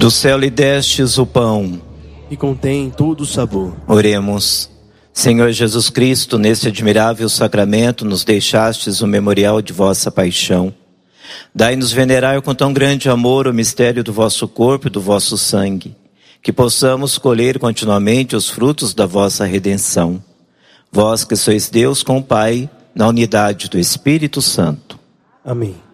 Do céu lhe destes o pão, e contém todo o sabor. Oremos. Senhor Jesus Cristo, nesse admirável sacramento nos deixastes o memorial de vossa paixão. Dai-nos venerar com tão grande amor o mistério do vosso corpo e do vosso sangue, que possamos colher continuamente os frutos da vossa redenção. Vós que sois Deus com o Pai, na unidade do Espírito Santo. Amém.